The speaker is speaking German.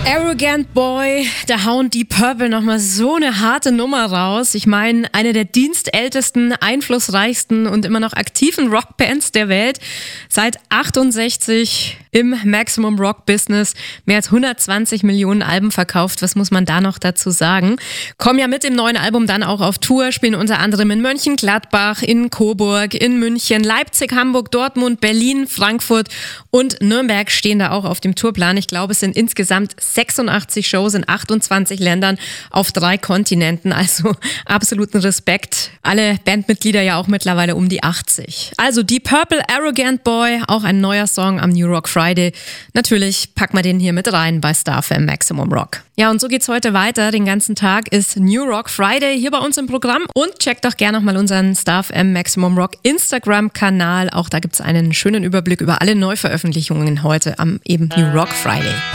Arrogant Boy, da hauen Deep Purple nochmal so eine harte Nummer raus. Ich meine, eine der dienstältesten, einflussreichsten und immer noch aktiven Rockbands der Welt. Seit 68 im Maximum Rock Business, mehr als 120 Millionen Alben verkauft. Was muss man da noch dazu sagen? Kommen ja mit dem neuen Album dann auch auf Tour, spielen unter anderem in Mönchengladbach, in Coburg, in München, Leipzig, Hamburg, Dortmund, Berlin, Frankfurt und Nürnberg stehen da auch auf dem Tourplan. Ich glaube, es sind insgesamt 86 Shows in 28 Ländern auf 3 Kontinenten. Also absoluten Respekt. Alle Bandmitglieder ja auch mittlerweile um die 80. Also Deep Purple, Arrogant Boy, auch ein neuer Song am New Rock Friday. Natürlich packen wir den hier mit rein bei StarFM Maximum Rock. Ja, und so geht's heute weiter. Den ganzen Tag ist New Rock Friday hier bei uns im Programm. Und checkt doch gerne nochmal unseren StarFM Maximum Rock Instagram-Kanal. Auch da gibt's einen schönen Überblick über alle Neuveröffentlichungen heute am eben New Rock Friday.